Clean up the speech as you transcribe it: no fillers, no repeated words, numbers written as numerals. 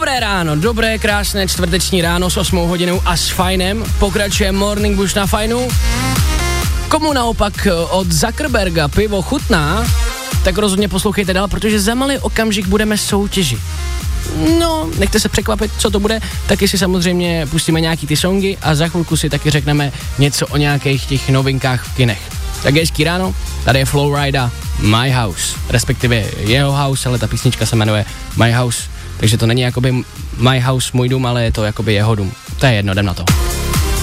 Dobré ráno, dobré, krásné čtvrteční ráno s 8 hodinou a s Fajnem. Pokračuje Morning Bush na Fajnu. Komu naopak od Zuckerberga pivo chutná, tak rozhodně poslouchejte dál, protože za malý okamžik budeme soutěžit. No, nechte se překvapit, co to bude, taky si samozřejmě pustíme nějaký ty songy a za chvilku si taky řekneme něco o nějakých těch novinkách v kinech. Tak hezký ráno, tady je Flowrida, My House, respektive jeho house, ale ta písnička se jmenuje My House, takže to není jakoby My House, můj dům, ale je to jakoby jeho dům. To je jedno, jdem na to.